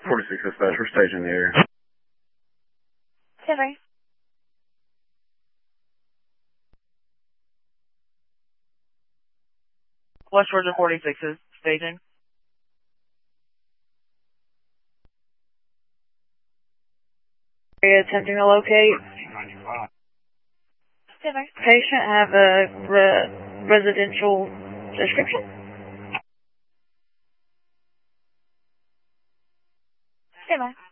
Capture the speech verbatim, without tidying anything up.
forty-six dispatch, we're staging the area. Silver. West Georgia forty-six is staging. Area attempting to locate. Silver. Patient have a re residential description. Silver.